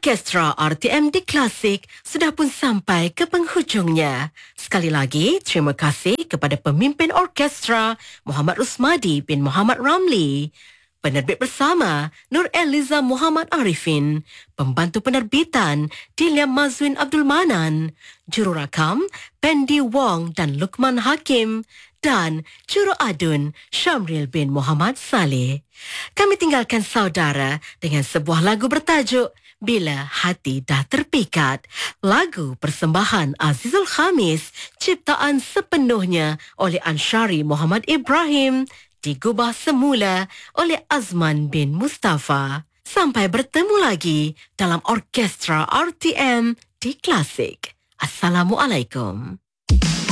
Orkestra RTM di Klasik sudah pun sampai ke penghujungnya. Sekali lagi, terima kasih kepada pemimpin orkestra Muhammad Rusmadi bin Muhammad Ramli. Penerbit bersama Nur Eliza Muhammad Arifin. Pembantu penerbitan Dilia Mazwin Abdul Manan. Jururakam Pendi Wong dan Lukman Hakim. Dan juru adun Syamril bin Muhammad Saleh. Kami tinggalkan saudara dengan sebuah lagu bertajuk Bila Hati Dah Terpikat. Lagu persembahan Azizul Khamis, ciptaan sepenuhnya oleh Ansyari Muhammad Ibrahim, digubah semula oleh Azman bin Mustafa. Sampai bertemu lagi dalam Orkestra RTM di Klasik. Assalamualaikum.